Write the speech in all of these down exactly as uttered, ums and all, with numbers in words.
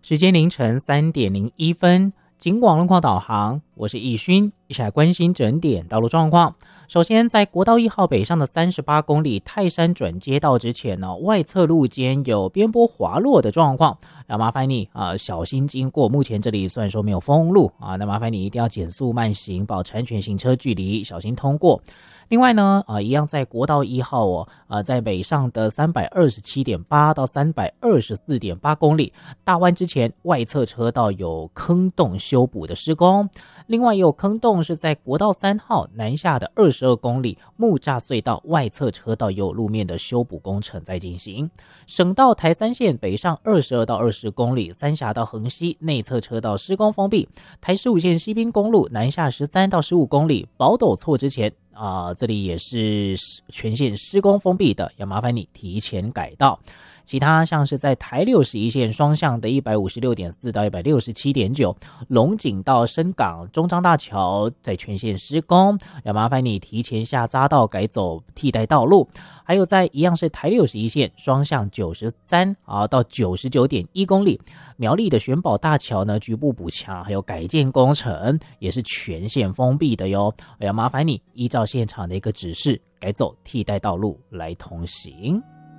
时间凌晨三点零一分，警广路况导航，我是易勋，一起来关心整点道路状况。首先，在国道一号北上的三十八公里泰山转接道之前呢，外侧路肩有边坡滑落的状况，要麻烦你啊、呃、小心经过。目前这里虽然说没有封路啊，那麻烦你一定要减速慢行，保持安全行车距离，小心通过。另外呢，啊、呃，一样在国道一号哦，呃，在北上的三百二十七点八到三百二十四点八公里，大弯之前外侧车道有坑洞修补的施工。另外也有坑洞是在国道三号南下的二十二公里木栅隧道外侧车道有路面的修补工程在进行。省道台三线北上二十二到二十公里，三峡到横溪内侧车道施工封闭。台十五线西滨公路南下十三到十五公里，宝斗错之前啊、呃，这里也是全线施工封闭的，要麻烦你提前改道。其他像是在台六十一线双向的 一百五十六点四 到 一百六十七点九， 龙井到深港中彰大桥在全线施工，要麻烦你提前下匝道改走替代道路。还有在一样是台六十一线双向九十三啊到 九十九点一公里，苗栗的玄宝大桥呢局部补强还有改建工程也是全线封闭的哟，要麻烦你依照现场的一个指示改走替代道路来通行。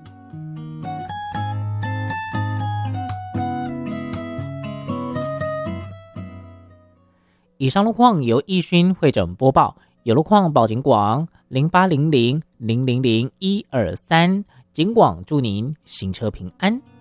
以上路况由易勋会诊播报，有路况报警广零八零零零零零一二三，警广祝您行车平安。